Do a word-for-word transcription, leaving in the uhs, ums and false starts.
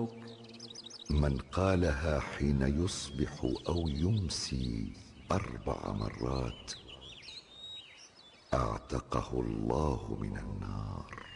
قولك؟ من قالها حين يصبح أو يمسي أربع مرات اعتقه الله من النار.